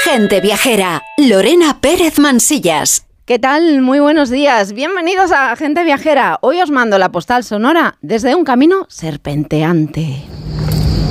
Gente Viajera, Lorena Pérez Mansillas. ¿Qué tal? Muy buenos días. Bienvenidos a Gente Viajera. Hoy os mando la postal sonora desde un camino serpenteante.